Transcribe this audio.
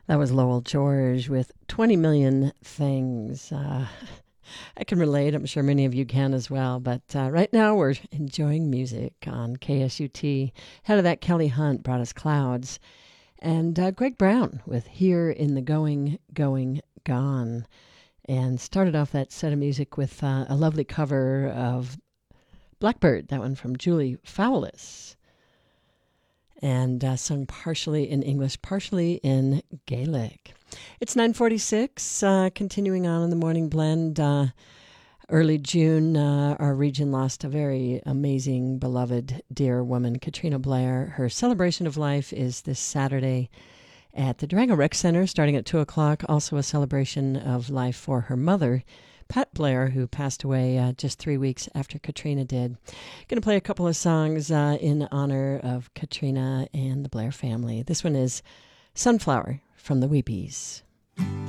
That was Lowell George with 20 Million Things. I can relate. I'm sure many of you can as well. But right now we're enjoying music on KSUT. Head of that, Kelly Hunt, brought us Clouds. And Greg Brown with Here in the Going, Going, Gone. And started off that set of music with a lovely cover of Blackbird, that one from Julie Fowlis. And sung partially in English, partially in Gaelic. It's 9:46, continuing on in the Morning Blend. Early June, our region lost a very amazing, beloved, dear woman, Katrina Blair. Her celebration of life is this Saturday at the Durango Rec Center, starting at 2 o'clock. Also a celebration of life for her mother, Pat Blair, who passed away just 3 weeks after Katrina did. Going to play a couple of songs in honor of Katrina and the Blair family. This one is Sunflower from the Weepies.